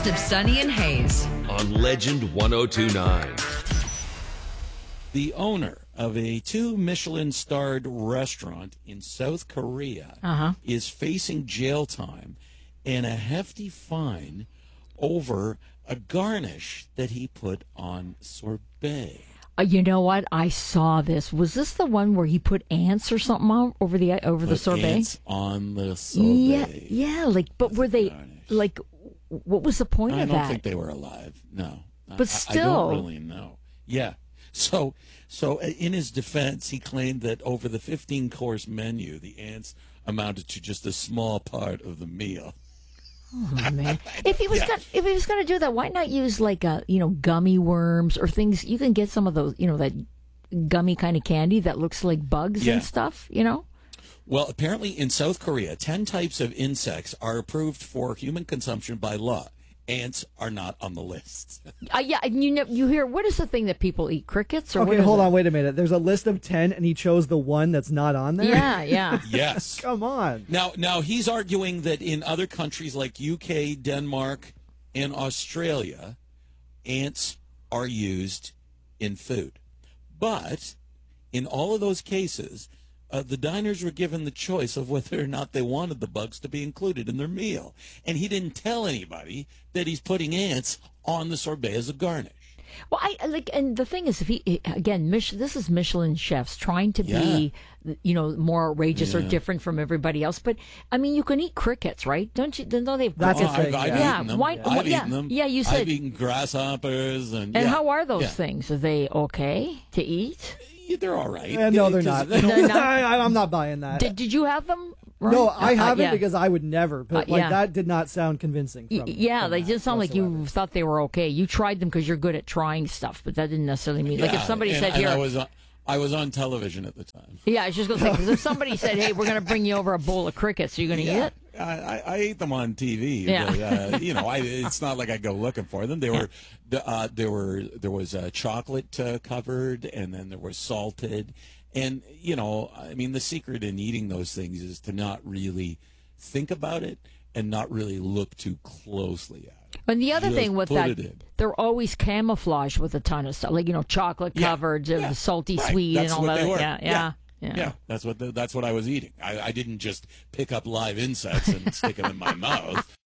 of Sonny and Hayes on Legend 1029. The owner of a 2 Michelin-starred restaurant in South Korea is facing jail time and a hefty fine over a garnish that he put on sorbet. You know what? I saw this. Was this the one where he put ants or something on over the sorbet? Ants on the sorbet. Yeah. Like, but were they like? What was the point of that? I don't think they were alive. No, but still, I don't really know. Yeah. So in his defense, he claimed that over the 15-course menu, the ants amounted to just a small part of the meal. Oh man! If he was going to do that, why not use like gummy worms or things? You can get some of those, that gummy kind of candy that looks like bugs and stuff. Well, apparently in South Korea, 10 types of insects are approved for human consumption by law. Ants are not on the list. You hear, what is the thing that people eat? Crickets? Or okay, hold on, wait a minute. There's a list of 10, and he chose the one that's not on there? Yeah. Yes. Come on. Now, he's arguing that in other countries like UK, Denmark, and Australia, ants are used in food. But in all of those cases, the diners were given the choice of whether or not they wanted the bugs to be included in their meal. And he didn't tell anybody that he's putting ants on the sorbet as a garnish. Well, and the thing is, this is Michelin chefs trying to be, more outrageous or different from everybody else. But I mean, you can eat crickets, right? Don't you? Don't they have crickets? I've eaten them. I've eaten them. Yeah, you said I've eaten grasshoppers and. And how are those things? Are they okay to eat? Yeah, they're all right. No, they're not. I'm not buying that. Did you have them? Right? No, I haven't because I would never. But that did not sound convincing. They just sound like you thought they were okay. You tried them because you're good at trying stuff, but that didn't necessarily mean like if somebody said here. I was on television at the time. Yeah, I was just going to say, because if somebody said, hey, we're going to bring you over a bowl of crickets, are you going to eat it? I ate them on TV. Yeah. But, it's not like I go looking for them. There was chocolate covered, and then there was salted. And, the secret in eating those things is to not really think about it and not really look too closely at it. And the other thing with that, in. they're always camouflaged with a ton of stuff, like chocolate covered, salty sweet, That's and all what that. They were. Yeah. That's what I was eating. I didn't just pick up live insects and stick them in my mouth.